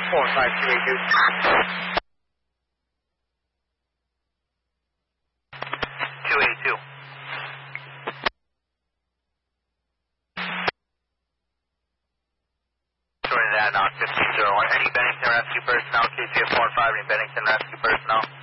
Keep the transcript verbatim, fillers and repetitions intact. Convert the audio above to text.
four five two eight two. two eighty-two. Sorry that, knock fifteen zero one. Any Bennington rescue personnel, K C F four five, any Bennington rescue personnel?